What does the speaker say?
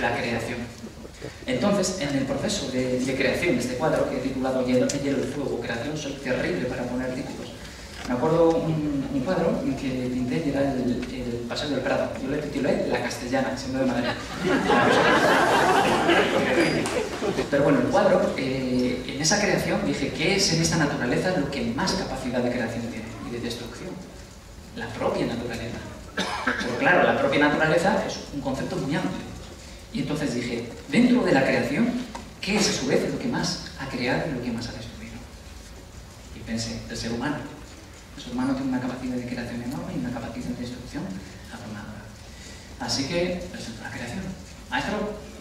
la creación. Entonces, en el proceso de creación de este cuadro, que he titulado Hielo y Fuego, Creación, soy terrible para poner títulos. Me acuerdo un cuadro que pinté, que era el Paseo del Prado. Yo le titulé La Castellana, siendo de Madrid. Pero bueno, el cuadro, en esa creación dije, ¿qué es en esta naturaleza lo que más capacidad de creación tiene y de destrucción? La propia naturaleza. Pero claro, la propia naturaleza es un concepto muy amplio. Y entonces dije, dentro de la creación, ¿qué es a su vez lo que más ha creado y lo que más ha destruido? Y pensé, el ser humano. El ser humano tiene una capacidad de creación enorme y una capacidad de destrucción abrumadora. Así que presento la creación. Maestro.